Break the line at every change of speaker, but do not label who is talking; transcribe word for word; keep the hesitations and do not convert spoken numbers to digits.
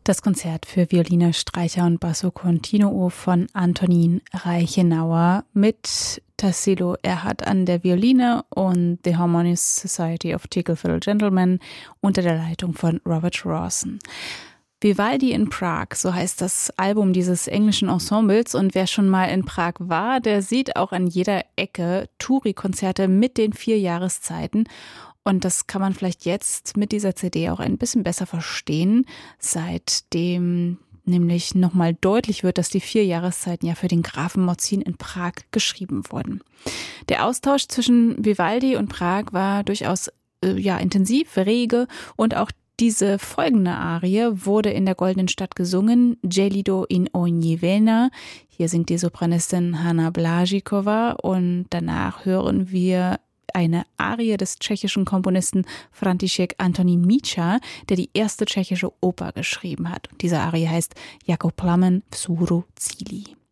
Das Konzert für Violine, Streicher und Basso Continuo von Antonin Reichenauer mit Tassilo Erhardt an der Violine und The Harmonious Society of Teaklefiddle Gentlemen unter der Leitung von Robert Rawson. Vivaldi in Prag, so heißt das Album dieses englischen Ensembles, und wer schon mal in Prag war, der sieht auch an jeder Ecke Touri-Konzerte mit den vier Jahreszeiten. Und das kann man vielleicht jetzt mit dieser C D auch ein bisschen besser verstehen, seitdem nämlich nochmal deutlich wird, dass die vier Jahreszeiten ja für den Grafen Morzin in Prag geschrieben wurden. Der Austausch zwischen Vivaldi und Prag war durchaus äh, ja, intensiv, rege, und auch diese folgende Arie wurde in der Goldenen Stadt gesungen, Gelido in ogni vena. Hier singt die Sopranistin Hanna Blažíková, und danach hören wir eine Arie des tschechischen Komponisten František Antonín Mícha, der die erste tschechische Oper geschrieben hat. Und diese Arie heißt Jako plamen vzhůru cílí.